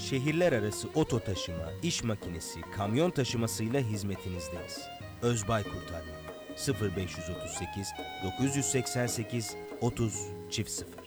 Şehirler arası oto taşıma, iş makinesi, kamyon taşımasıyla hizmetinizdeyiz. Özbay Kurtarma 0538 988 30 0